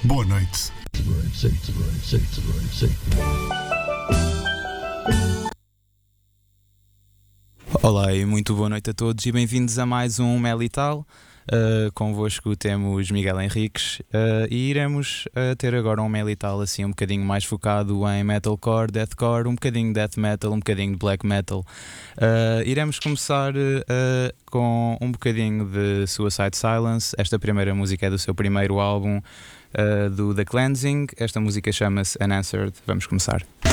Boa noite. Olá e muito boa noite a todos e bem-vindos a mais um Mel e Tal. Convosco temos Miguel Henriques e iremos ter agora um Mel e Tal assim um bocadinho mais focado em metalcore, deathcore, um bocadinho de death metal, um bocadinho de black metal. Iremos começar com um bocadinho de Suicide Silence. Esta primeira música é do seu primeiro álbum, do The Cleansing. Esta música chama-se Unanswered. Vamos começar.